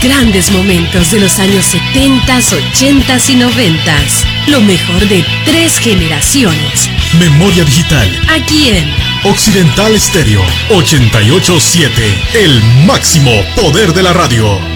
grandes momentos de los años 70, 80 y 90. Lo mejor de 3 generaciones. Memoria digital. Aquí en Occidental Estéreo 88.7. El máximo poder de la radio.